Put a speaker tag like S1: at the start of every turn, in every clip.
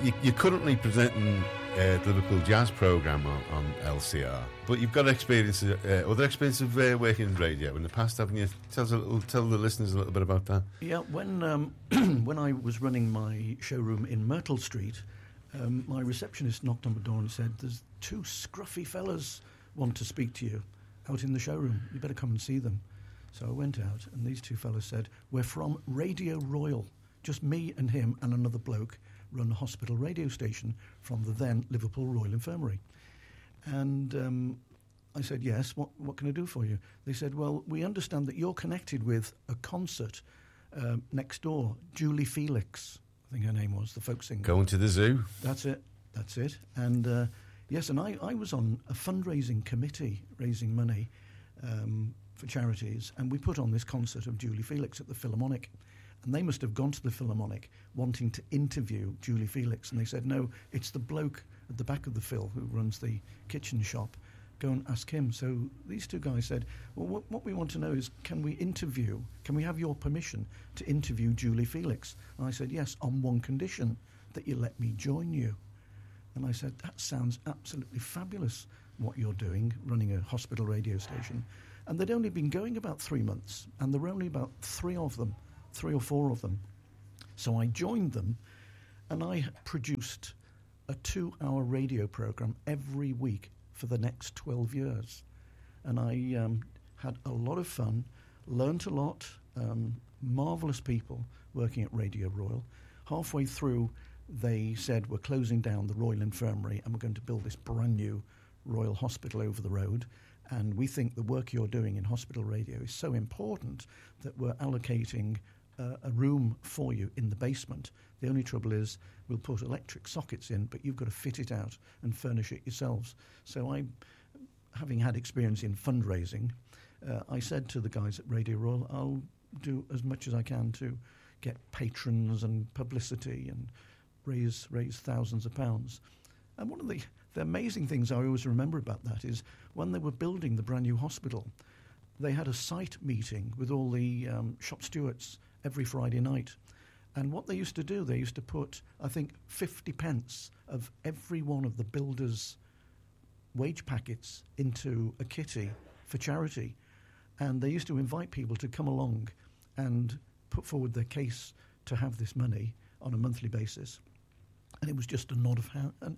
S1: you're currently presenting the Liverpool Jazz programme on LCR, but you've got experience, other experience of working in radio in the past, haven't you? Tell the listeners a little bit about that.
S2: Yeah, when when I was running my showroom in Myrtle Street, my receptionist knocked on the door and said, "There's two scruffy fellas want to speak to you out in the showroom. You better come and see them." So I went out, and these two fellas said, "We're from Radio Royal. Just me and him and another bloke run a hospital radio station from the then Liverpool Royal Infirmary." And I said, "Yes, what can I do for you?" They said, "Well, we understand that you're connected with a concert next door, Julie Felix," I think her name was, the folk singer.
S1: Going to the zoo.
S2: That's it. And yes, and I was on a fundraising committee raising money for charities, and we put on this concert of Julie Felix at the Philharmonic. And they must have gone to the Philharmonic wanting to interview Julie Felix. And they said, "No, it's the bloke at the back of the Phil who runs the kitchen shop. Go and ask him." So these two guys said, "Well, what we want to know is, can we have your permission to interview Julie Felix?" And I said, "Yes, on one condition, that you let me join you." And I said, "That sounds absolutely fabulous, what you're doing, running a hospital radio station." And they'd only been going about 3 months, and there were only about three or four of them. So I joined them, and I produced a 2-hour radio program every week for the next 12 years. And I had a lot of fun, learnt a lot, marvellous people working at Radio Royal. Halfway through, they said, "We're closing down the Royal Infirmary and we're going to build this brand new Royal Hospital over the road. And we think the work you're doing in hospital radio is so important that we're allocating a room for you in the basement. The only trouble is we'll put electric sockets in, but you've got to fit it out and furnish it yourselves." So I, having had experience in fundraising, I said to the guys at Radio Royal, "I'll do as much as I can to get patrons and publicity and raise thousands of pounds." And one of the amazing things I always remember about that is when they were building the brand new hospital, they had a site meeting with all the shop stewards every Friday night. And what they used to do, they used to put, I think, 50 pence of every one of the builders' wage packets into a kitty for charity. And they used to invite people to come along and put forward their case to have this money on a monthly basis. And it was just a nod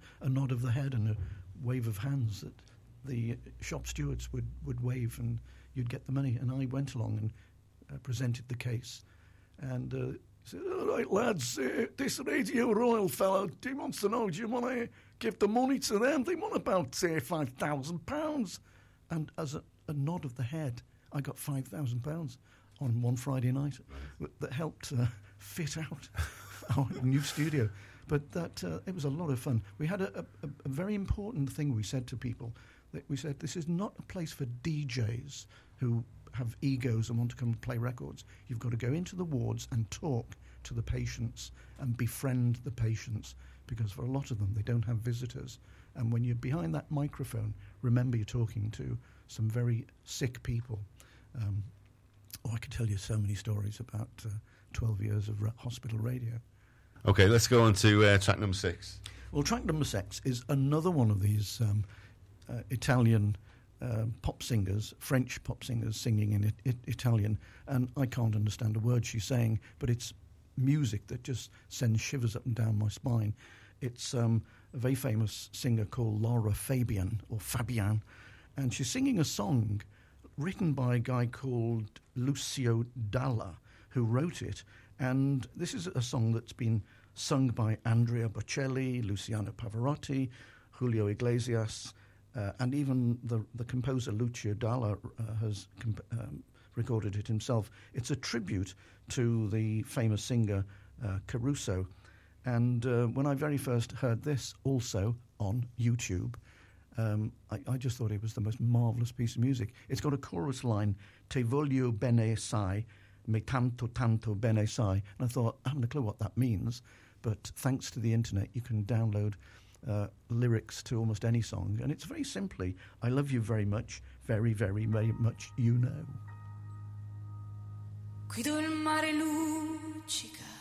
S2: of the head and a wave of hands that the shop stewards would wave, and you'd get the money. And I went along and presented the case. And said, "All right, lads, this Radio Royal fellow, he wants to know, do you want to give the money to them? They want about, say, £5,000. And as a nod of the head, I got £5,000 on one Friday night that helped fit out our new studio. But it was a lot of fun. We had a very important thing we said to people. That we said, this is not a place for DJs who have egos and want to come and play records. You've got to go into the wards and talk to the patients and befriend the patients, because for a lot of them, they don't have visitors. And when you're behind that microphone, remember you're talking to some very sick people. I could tell you so many stories about 12 years of hospital radio.
S1: Okay, let's go on to track number 6.
S2: Well, track number 6 is another one of these Italian pop singers, French pop singers singing in Italian, and I can't understand a word she's saying, but it's music that just sends shivers up and down my spine. It's a very famous singer called Laura Fabian, and she's singing a song written by a guy called Lucio Dalla, who wrote it, and this is a song that's been sung by Andrea Bocelli, Luciano Pavarotti, Julio Iglesias, and even the composer Lucio Dalla has recorded it himself. It's a tribute to the famous singer Caruso. And when I very first heard this also on YouTube, I just thought it was the most marvellous piece of music. It's got a chorus line, "Te voglio bene sai, me tanto tanto bene sai." And I thought, I haven't a clue what that means, but thanks to the internet, you can download lyrics to almost any song, and it's very simply, "I love you very much, very, very, very much, you know."
S3: Guido il mare luccica